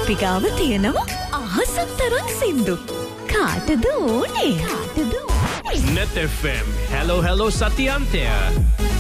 අපි ගාව තියෙනවා අහසතරන් සින්දු. කාටද ඕනේ? Net FM. Hello Satyanthya.